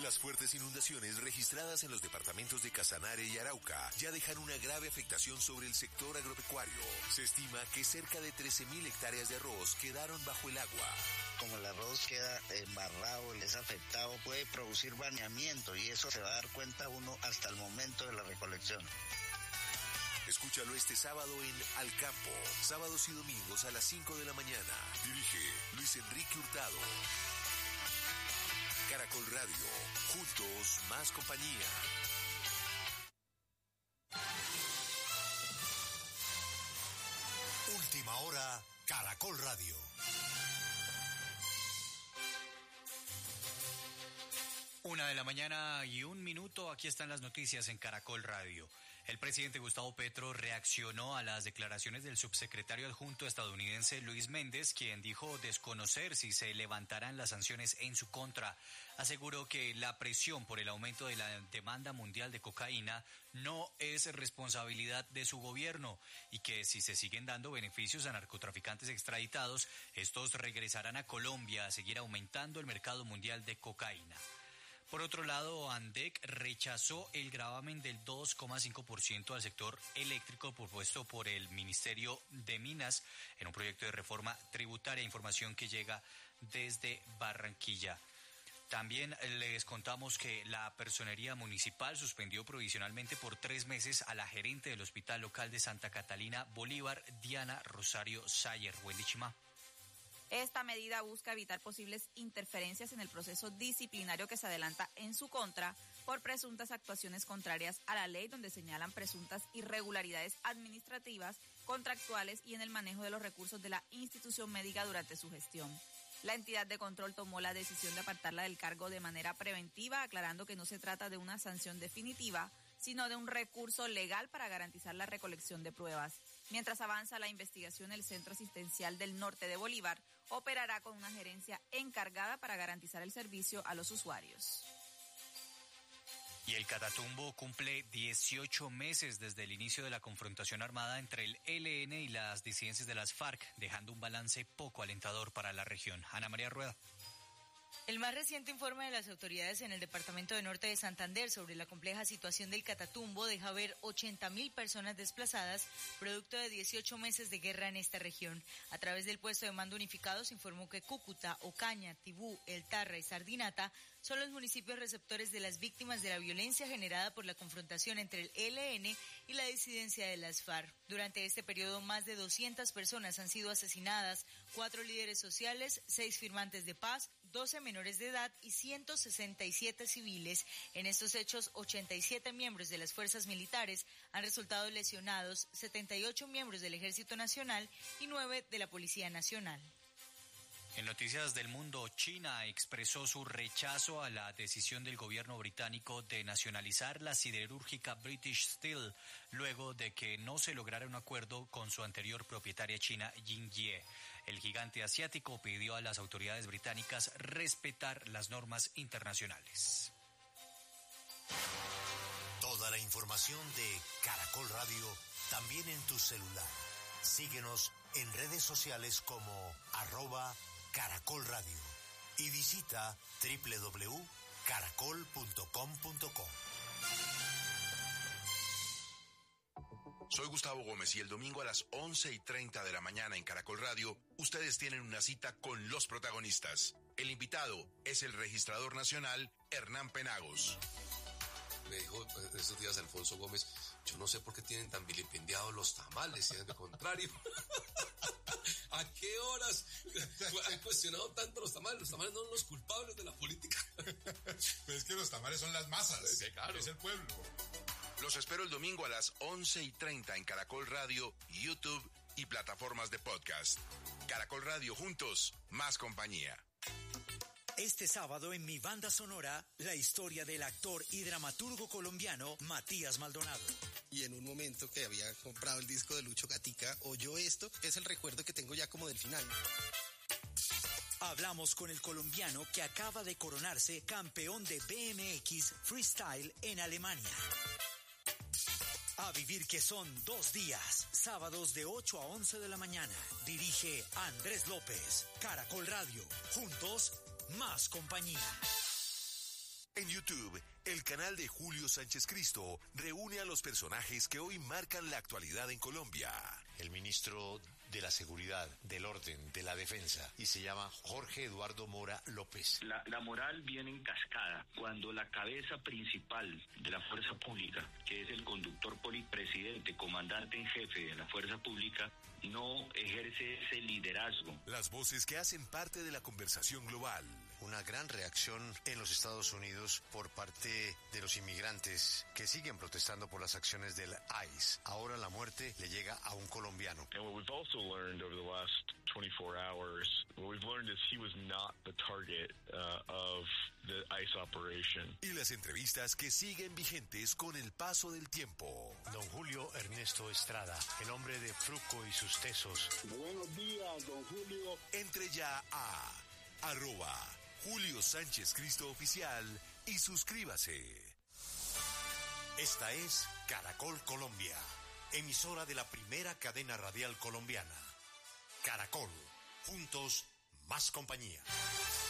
Las fuertes inundaciones registradas en los departamentos de Casanare y Arauca ya dejan una grave afectación sobre el sector agropecuario. Se estima que cerca de 13.000 hectáreas de arroz quedaron bajo el agua. Como el arroz queda embarrado, es afectado, puede producir baneamiento y eso se va a dar cuenta uno hasta el momento de la recolección. Escúchalo este sábado en Al Campo, sábados y domingos a las 5 de la mañana. Dirige Luis Enrique Hurtado. Caracol Radio, juntos más compañía. Última hora, Caracol Radio. Una de la mañana y 1 minuto, aquí están las noticias en Caracol Radio. El presidente Gustavo Petro reaccionó a las declaraciones del subsecretario adjunto estadounidense Luis Méndez, quien dijo desconocer si se levantarán las sanciones en su contra. Aseguró que la presión por el aumento de la demanda mundial de cocaína no es responsabilidad de su gobierno y que si se siguen dando beneficios a narcotraficantes extraditados, estos regresarán a Colombia a seguir aumentando el mercado mundial de cocaína. Por otro lado, ANDEC rechazó el gravamen del 2,5% al sector eléctrico propuesto por el Ministerio de Minas en un proyecto de reforma tributaria, información que llega desde Barranquilla. También les contamos que la Personería Municipal suspendió provisionalmente por 3 meses a la gerente del Hospital Local de Santa Catalina Bolívar, Diana Rosario Sayer. Wendy Chima. Esta medida busca evitar posibles interferencias en el proceso disciplinario que se adelanta en su contra por presuntas actuaciones contrarias a la ley, donde señalan presuntas irregularidades administrativas, contractuales y en el manejo de los recursos de la institución médica durante su gestión. La entidad de control tomó la decisión de apartarla del cargo de manera preventiva, aclarando que no se trata de una sanción definitiva, sino de un recurso legal para garantizar la recolección de pruebas. Mientras avanza la investigación, el Centro Asistencial del Norte de Bolívar operará con una gerencia encargada para garantizar el servicio a los usuarios. Y el Catatumbo cumple 18 meses desde el inicio de la confrontación armada entre el ELN y las disidencias de las FARC, dejando un balance poco alentador para la región. Ana María Rueda. El más reciente informe de las autoridades en el departamento de Norte de Santander sobre la compleja situación del Catatumbo deja ver 80.000 personas desplazadas, producto de 18 meses de guerra en esta región. A través del puesto de mando unificado se informó que Cúcuta, Ocaña, Tibú, El Tarra y Sardinata son los municipios receptores de las víctimas de la violencia generada por la confrontación entre el ELN y la disidencia de las FARC. Durante este periodo, más de 200 personas han sido asesinadas, 4 líderes sociales, 6 firmantes de paz, 12 menores de edad y 167 civiles. En estos hechos, 87 miembros de las fuerzas militares han resultado lesionados, 78 miembros del Ejército Nacional y 9 de la Policía Nacional. En noticias del mundo, China expresó su rechazo a la decisión del gobierno británico de nacionalizar la siderúrgica British Steel, luego de que no se lograra un acuerdo con su anterior propietaria china, Yingye. El gigante asiático pidió a las autoridades británicas respetar las normas internacionales. Toda la información de Caracol Radio también en tu celular. Síguenos en redes sociales como @Caracol Radio y visita www.caracol.com.co. Soy Gustavo Gómez y el domingo a las 11:30 de la mañana en Caracol Radio, ustedes tienen una cita con los protagonistas. El invitado es el registrador nacional Hernán Penagos. Me dijo estos días Alfonso Gómez, yo no sé por qué tienen tan vilipendiados los tamales, si es de contrario. ¿A qué horas han cuestionado tanto los tamales? Los tamales no son los culpables de la política. Pues es que los tamales son las masas, sí, claro. Es el pueblo. Los espero el domingo a las 11:30 en Caracol Radio, YouTube y plataformas de podcast. Caracol Radio, juntos, más compañía. Este sábado en Mi Banda Sonora, la historia del actor y dramaturgo colombiano Matías Maldonado. Y en un momento que había comprado el disco de Lucho Gatica, oyó esto, es el recuerdo que tengo ya como del final. Hablamos con el colombiano que acaba de coronarse campeón de BMX Freestyle en Alemania. A vivir que son 2 días, sábados de 8 a 11 de la mañana. Dirige Andrés López. Caracol Radio, juntos, más compañía. En YouTube, el canal de Julio Sánchez Cristo reúne a los personajes que hoy marcan la actualidad en Colombia. El ministro de la Seguridad, del Orden, de la Defensa, y se llama Jorge Eduardo Mora López. La moral viene en cascada cuando la cabeza principal de la fuerza pública, que es el conductor presidente, comandante en jefe de la fuerza pública, no ejerce ese liderazgo. Las voces que hacen parte de la conversación global. Una gran reacción en los Estados Unidos por parte de los inmigrantes que siguen protestando por las acciones del ICE. Ahora la muerte le llega a un colombiano. And what we've also learned over the last 24 hours, what we've learned is he was not the target of the ICE operation. Y las entrevistas que siguen vigentes con el paso del tiempo. Don Julio Ernesto Estrada, el hombre de Fruco y sus tesos. Buenos días, don Julio. Entre ya a @Julio Sánchez Cristo Oficial y suscríbase. Esta es Caracol Colombia, emisora de la primera cadena radial colombiana. Caracol, juntos, más compañía.